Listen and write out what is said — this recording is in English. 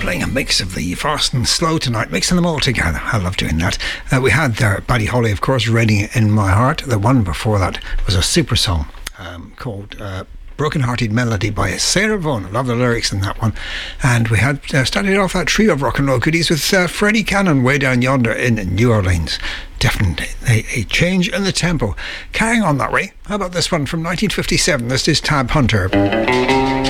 playing a mix of the fast and slow tonight, mixing them all together. I love doing that. We had there Buddy Holly, of course, Reading in My Heart. The one before that was a super song called Broken Hearted Melody by Sarah Vaughan. I love the lyrics in that one. And we had started off that trio of rock and roll goodies with Freddie Cannon, Way Down Yonder in New Orleans. Definitely a change in the tempo. Carrying on that way, how about this one from 1957? This is Tab Hunter.